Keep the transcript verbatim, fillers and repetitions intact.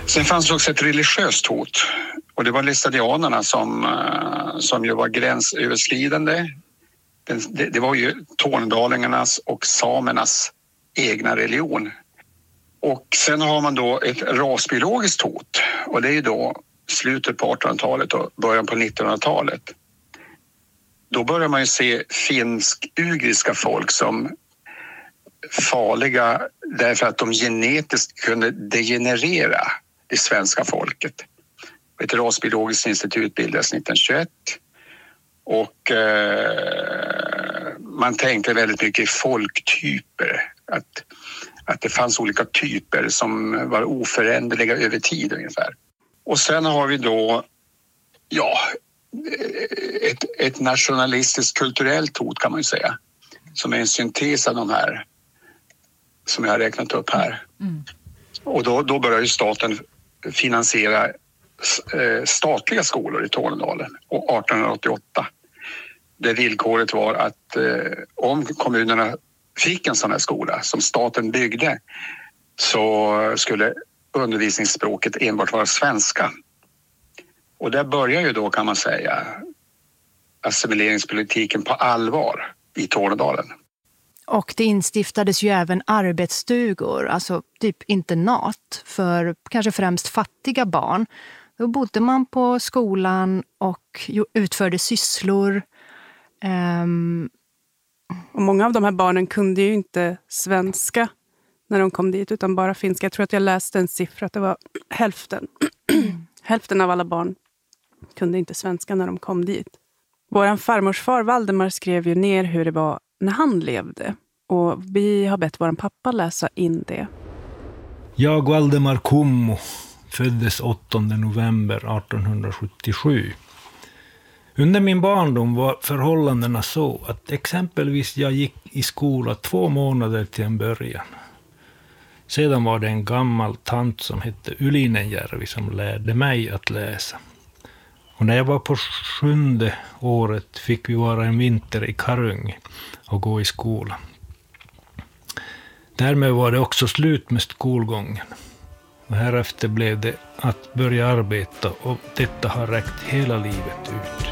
Sen fanns det också ett religiöst hot. Och det var lestadianerna som, som ju var gränsöverskridande. Det, det var ju tornedalingarnas och samernas egna religion. Och sen har man då ett rasbiologiskt hot. Och det är ju då slutet på artonhundratalet och början på nittonhundratalet. Då börjar man ju se finsk-ugriska folk som farliga därför att de genetiskt kunde degenerera det svenska folket. Ett rasbiologiskt institut bildades nittonhundratjugoett och eh, man tänkte väldigt mycket i folktyper. Att, att det fanns olika typer som var oföränderliga över tid ungefär. Och sen har vi då ja, ett, ett nationalistiskt kulturellt hot kan man ju säga. Som är en syntes av de här som jag har räknat upp här. Mm. Och då, då börjar ju staten finansiera eh, statliga skolor i Tornedalen artonhundraåttioåtta. Det villkoret var att eh, om kommunerna fick en sån här skola som staten byggde så skulle undervisningsspråket enbart vara svenska. Och där börjar ju då kan man säga assimileringspolitiken på allvar i Tornedalen. Och det instiftades ju även arbetsstugor, alltså typ internat för kanske främst fattiga barn. Då bodde man på skolan och utförde sysslor. Um... Och många av de här barnen kunde ju inte svenska när de kom dit utan bara finska. Jag tror att jag läste en siffra att det var hälften. Hälften av alla barn kunde inte svenska när de kom dit. Våran farmors far Valdemar skrev ju ner hur det var när han levde. Och vi har bett våran pappa läsa in det. Jag, Valdemar Kummo, föddes åttonde november artonhundrasjuttiosju. Under min barndom var förhållandena så att exempelvis jag gick i skola två månader till en början. Sedan var det en gammal tant som hette Ylinenjärvi som lärde mig att läsa. Och när jag var på sjunde året fick vi vara en vinter i Karungi och gå i skola. Därmed var det också slut med skolgången. Och härefter blev det att börja arbeta och detta har räckt hela livet ut.